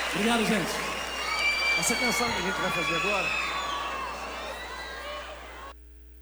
Obrigado, gente. Essa canção que a gente vai fazer agora